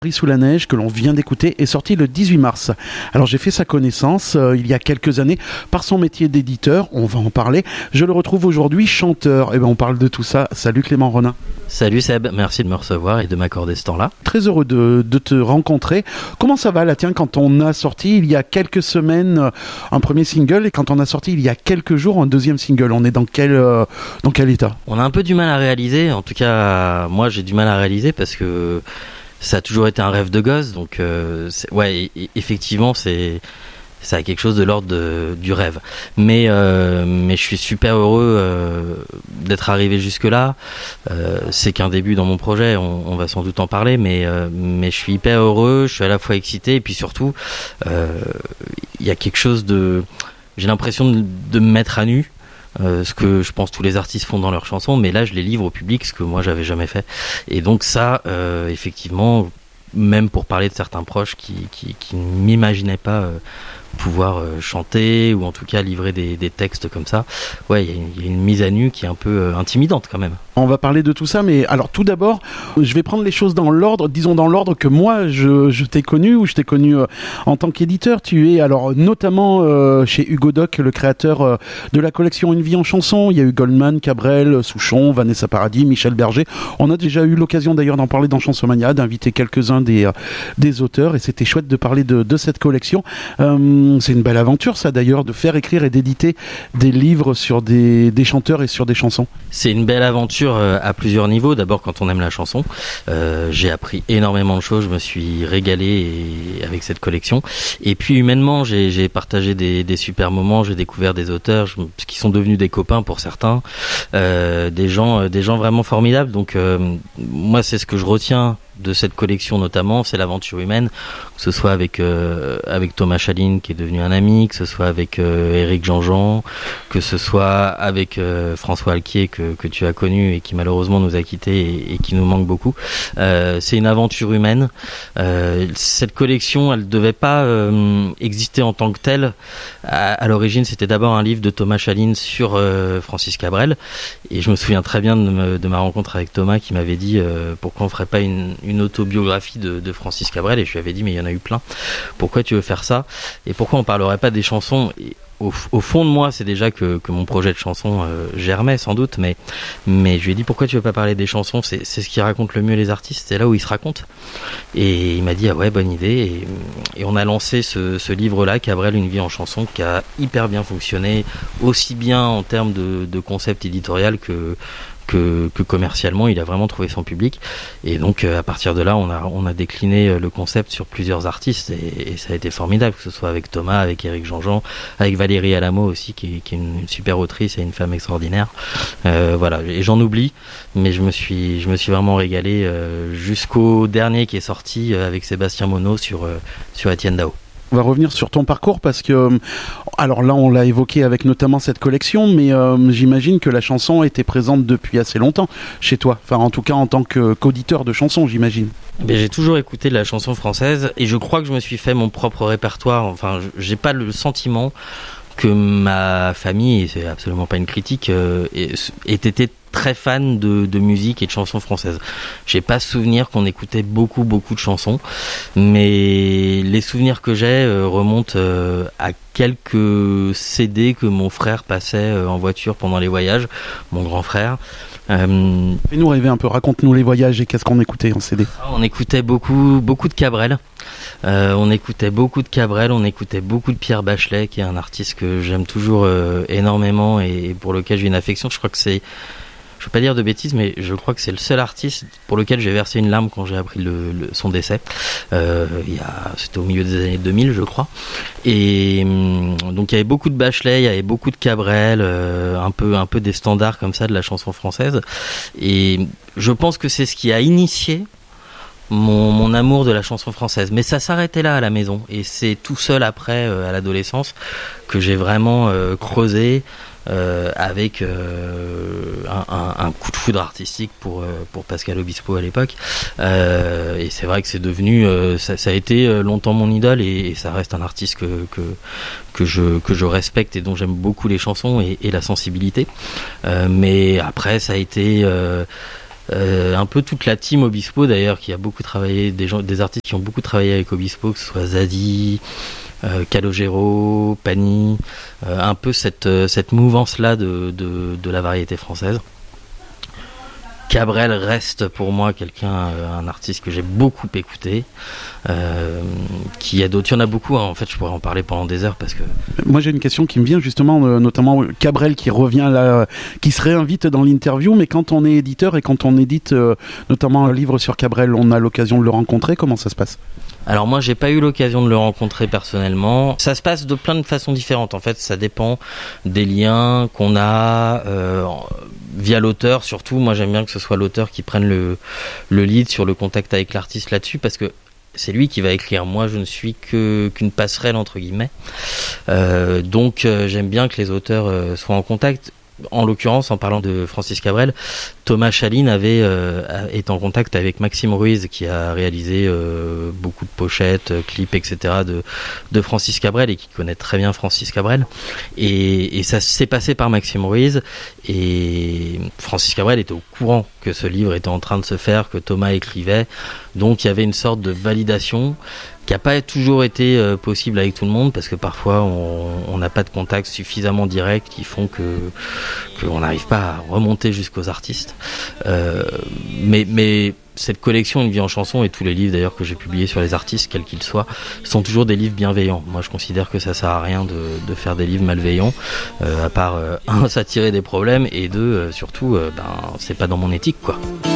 Paris sous la neige que l'on vient d'écouter est sorti le 18 mars. Alors j'ai fait sa connaissance il y a quelques années par son métier d'éditeur, on va en parler. Je le retrouve aujourd'hui chanteur. Et on parle de tout ça. Salut Clément Ronin. Salut Seb, merci de me recevoir et de m'accorder ce temps-là. Très heureux de te rencontrer. Comment ça va là, tiens, quand on a sorti il y a quelques semaines un premier single et quand on a sorti il y a quelques jours un deuxième single, on est dans quel état? On a un peu du mal à réaliser, en tout cas moi j'ai du mal à réaliser parce que ça a toujours été un rêve de gosse, donc effectivement ça a quelque chose de l'ordre du rêve. Mais je suis super heureux d'être arrivé jusque là. C'est qu'un début dans mon projet, on va sans doute en parler, mais je suis hyper heureux, je suis à la fois excité et puis surtout il y a quelque chose j'ai l'impression de me mettre à nu. Ce que je pense tous les artistes font dans leurs chansons, mais là je les livre au public, ce que moi j'avais jamais fait. Et donc ça, effectivement, même pour parler de certains proches qui ne m'imaginaient pas pouvoir chanter ou en tout cas livrer des textes comme ça, il y a une mise à nu qui est un peu intimidante quand même. On va parler de tout ça, mais alors tout d'abord, je vais prendre les choses dans l'ordre, disons dans l'ordre que moi je t'ai connu, ou je t'ai connu en tant qu'éditeur. Tu es alors notamment chez Hugo Doc, le créateur de la collection Une vie en chanson. Il y a eu Goldman, Cabrel, Souchon, Vanessa Paradis, Michel Berger. On a déjà eu l'occasion d'ailleurs d'en parler dans Chansomania, d'inviter quelques-uns des auteurs, et c'était chouette de parler de cette collection. C'est une belle aventure ça d'ailleurs, de faire écrire et d'éditer des livres sur des chanteurs et sur des chansons. C'est une belle aventure à plusieurs niveaux. D'abord, quand on aime la chanson, j'ai appris énormément de choses, je me suis régalé avec cette collection. Et puis humainement, j'ai partagé des super moments, j'ai découvert des auteurs qui sont devenus des copains pour certains, des gens vraiment formidables. Donc moi, c'est ce que je retiens de cette collection notamment, c'est l'aventure humaine, que ce soit avec Thomas Chaline qui est devenu un ami, que ce soit avec Éric Jean-Jean, que ce soit avec François Alquier que tu as connu et qui malheureusement nous a quittés et qui nous manque beaucoup. C'est une aventure humaine. Cette collection, elle devait pas exister en tant que telle. À l'origine, c'était d'abord un livre de Thomas Chaline sur Francis Cabrel, et je me souviens très bien de ma rencontre avec Thomas qui m'avait dit pourquoi on ferait pas une autobiographie de Francis Cabrel, et je lui avais dit mais il y en a eu plein, pourquoi tu veux faire ça et pourquoi on parlerait pas des chansons. Et au fond de moi, c'est déjà que mon projet de chanson germait sans doute, mais je lui ai dit pourquoi tu veux pas parler des chansons, c'est ce qui raconte le mieux les artistes, c'est là où ils se racontent. Et il m'a dit ah ouais, bonne idée, et on a lancé ce livre-là, Cabrel, Une vie en chanson, qui a hyper bien fonctionné, aussi bien en termes de concept éditorial que commercialement, il a vraiment trouvé son public. Et donc à partir de là, on a décliné le concept sur plusieurs artistes, et ça a été formidable, que ce soit avec Thomas, avec Éric Jean-Jean, avec Valérie Alamo aussi, qui est une super autrice et une femme extraordinaire. Voilà, et j'en oublie, mais je me suis vraiment régalé jusqu'au dernier qui est sorti avec Sébastien Monod sur Étienne Dao. On va revenir sur ton parcours parce que, alors là on l'a évoqué avec notamment cette collection, mais j'imagine que la chanson était présente depuis assez longtemps chez toi, enfin en tout cas en tant qu'auditeur de chansons, j'imagine. Mais j'ai toujours écouté de la chanson française, et je crois que je me suis fait mon propre répertoire. Enfin, j'ai pas le sentiment que ma famille, et c'est absolument pas une critique, ait été très fan de musique et de chansons françaises. J'ai pas souvenir qu'on écoutait beaucoup de chansons, mais les souvenirs que j'ai remontent à quelques CD que mon frère passait en voiture pendant les voyages, mon grand frère. Fais-nous rêver un peu, raconte-nous les voyages et qu'est-ce qu'on écoutait en CD. On écoutait beaucoup de Cabrel. On écoutait beaucoup de Pierre Bachelet, qui est un artiste que j'aime toujours énormément et pour lequel j'ai une affection. Je crois que c'est, je veux pas dire de bêtises, mais je crois que c'est le seul artiste pour lequel j'ai versé une larme quand j'ai appris son décès. C'était au milieu des années 2000, je crois. Et donc il y avait beaucoup de Bachelet, il y avait beaucoup de Cabrel, un peu des standards comme ça de la chanson française. Et je pense que c'est ce qui a initié mon amour de la chanson française, mais ça s'arrêtait là à la maison, et c'est tout seul après à l'adolescence que j'ai vraiment creusé avec un coup de foudre artistique pour Pascal Obispo à l'époque, et c'est vrai que c'est devenu ça a été longtemps mon idole, et ça reste un artiste que je respecte et dont j'aime beaucoup les chansons et la sensibilité, mais après ça a été un peu toute la team Obispo d'ailleurs, qui a beaucoup travaillé, des artistes qui ont beaucoup travaillé avec Obispo, que ce soit Zadi, Calogero, Pani, un peu cette mouvance-là de la variété française. Cabrel reste pour moi un artiste que j'ai beaucoup écouté. Qui y a d'autres, il y en a beaucoup. Hein. En fait, je pourrais en parler pendant des heures parce que. Moi, j'ai une question qui me vient justement, notamment Cabrel qui revient là, qui se réinvite dans l'interview. Mais quand on est éditeur et quand on édite notamment un livre sur Cabrel, on a l'occasion de le rencontrer. Comment ça se passe ? Alors moi, j'ai pas eu l'occasion de le rencontrer personnellement. Ça se passe de plein de façons différentes. En fait, ça dépend des liens qu'on a via l'auteur. Surtout, moi, j'aime bien que ce soit l'auteur qui prenne le lead sur le contact avec l'artiste là-dessus, parce que c'est lui qui va écrire. Moi, je ne suis qu'une passerelle entre guillemets. Donc, j'aime bien que les auteurs soient en contact. En l'occurrence, en parlant de Francis Cabrel, Thomas Chaline est en contact avec Maxime Ruiz, qui a réalisé beaucoup de pochettes, clips, etc. de Francis Cabrel et qui connaît très bien Francis Cabrel. Et ça s'est passé par Maxime Ruiz. Et Francis Cabrel était au courant que ce livre était en train de se faire, que Thomas écrivait. Donc il y avait une sorte de validation qui n'a pas toujours été possible avec tout le monde, parce que parfois on n'a pas de contact suffisamment direct qui font qu'on n'arrive pas à remonter jusqu'aux artistes. Mais cette collection Une vie en chanson, et tous les livres d'ailleurs que j'ai publiés sur les artistes, quels qu'ils soient, sont toujours des livres bienveillants. Moi je considère que ça sert à rien de faire des livres malveillants, à part un, s'attirer des problèmes, et deux, surtout, c'est pas dans mon éthique quoi.